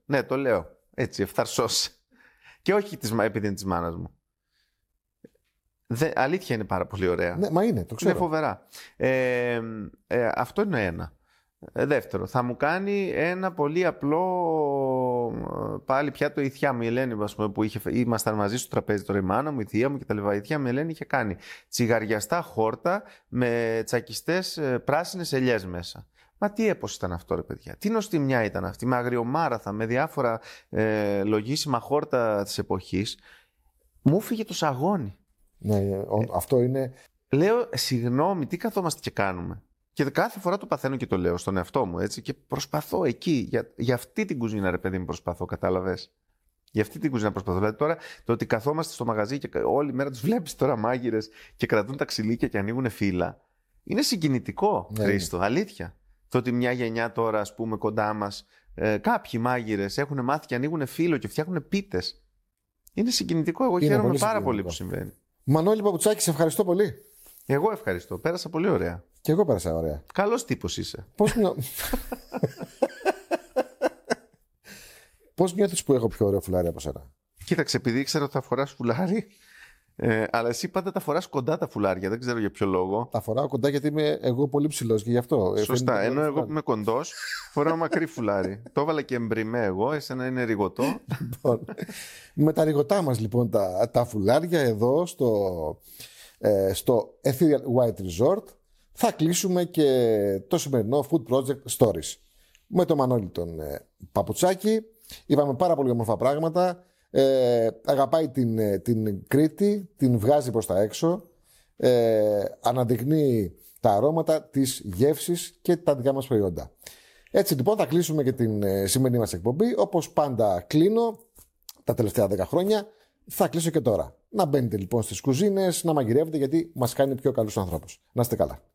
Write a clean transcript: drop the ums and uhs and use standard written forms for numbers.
Ναι, το λέω. Έτσι, ευθαρσός. Και όχι επειδή είναι της μάνας μου. Αλήθεια είναι πάρα πολύ ωραία. Ναι, μα είναι, το ξέρω. Είναι φοβερά. Αυτό είναι ένα. Δεύτερο, θα μου κάνει ένα πολύ απλό. Πάλι πια το η θεία μου η Ελένη, ας πούμε, που ήμασταν μαζί στο τραπέζι, τώρα η μάνα μου, η θεία μου κτλ. Η θεία μου η Ελένη είχε κάνει τσιγαριαστά χόρτα με τσακιστές πράσινες ελιές μέσα. Μα τι έπος ήταν αυτό, ρε παιδιά. Τι νοστιμιά ήταν αυτή, με αγριομάραθα, με διάφορα λογίσιμα χόρτα της εποχής. Μου φύγε το σαγόνι. Ναι, αυτό είναι. Λέω, συγγνώμη, τι καθόμαστε και κάνουμε. Και κάθε φορά το παθαίνω και το λέω στον εαυτό μου, έτσι. Και προσπαθώ εκεί. Για αυτή την κουζίνα, ρε παιδί μου, προσπαθώ, κατάλαβες. Για αυτή την κουζίνα προσπαθώ. Δηλαδή τώρα το ότι καθόμαστε στο μαγαζί και όλη μέρα τους βλέπεις τώρα μάγειρες και κρατούν τα ξυλίκια και ανοίγουν φύλλα. Είναι συγκινητικό, ναι, Χρήστο, αλήθεια. Το ότι μια γενιά τώρα, ας πούμε, κοντά μας, κάποιοι μάγειρες έχουν μάθει και ανοίγουν φύλλο και φτιάχνουν πίτες. Είναι συγκινητικό. Εγώ χαίρομαι πάρα πολύ που συμβαίνει. Μανώλη Παπουτσάκη, σε ευχαριστώ πολύ. Εγώ ευχαριστώ. Πέρασα πολύ ωραία. Και εγώ πέρασα ωραία. Καλός τύπος είσαι. Πώς νιώθεις που έχω πιο ωραίο φουλάρι από σένα? Κοίταξε, επειδή ήξερα ότι θα φοράς φουλάρι, αλλά εσύ πάντα τα φοράς κοντά τα φουλάρια. Δεν ξέρω για ποιο λόγο. Τα φοράω κοντά γιατί είμαι εγώ πολύ ψηλός και γι' αυτό. Σωστά. Ενώ εγώ που είμαι κοντός, φοράω μακρύ φουλάρι. Το έβαλα και εμπριμέ εγώ, εσένα είναι ρηγωτό. Με τα ρηγωτά μας λοιπόν τα φουλάρια εδώ στο Ethereal White Resort θα κλείσουμε και το σημερινό Food Project Stories. Με το Μανώλη τον Παπουτσάκη είπαμε πάρα πολύ όμορφα πράγματα. Αγαπάει την Κρήτη, την βγάζει προς τα έξω, αναδεικνύει τα αρώματα, τις γεύσεις και τα δικά μας προϊόντα. Έτσι λοιπόν θα κλείσουμε και την σημερινή μας εκπομπή. Όπως πάντα κλείνω τα τελευταία 10 χρόνια, θα κλείσω και τώρα. Να μπαίνετε λοιπόν στις κουζίνες, να μαγειρεύετε, γιατί μας κάνει πιο καλούς ανθρώπους. Να είστε καλά.